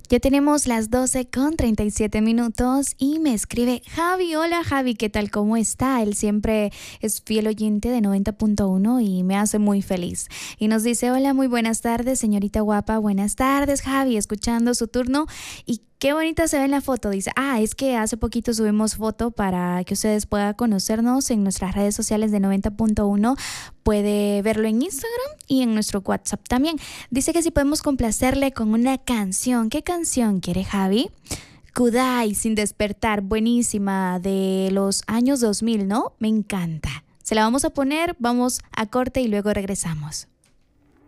Ya tenemos las 12:37 y me escribe Javi. Hola Javi, ¿qué tal? ¿Cómo está? Él siempre es fiel oyente de 90.1 y me hace muy feliz. Y nos dice, hola, muy buenas tardes, señorita guapa. Buenas tardes, Javi, escuchando su turno. Y qué bonita se ve en la foto. Dice, es que hace poquito subimos foto para que ustedes puedan conocernos en nuestras redes sociales de 90.1. Puede verlo en Instagram y en nuestro WhatsApp también. Dice que si podemos complacerle con una canción. ¿Qué canción quiere Javi? Kudai, Sin Despertar, buenísima, de los años 2000, ¿no? Me encanta. Se la vamos a poner, vamos a corte y luego regresamos.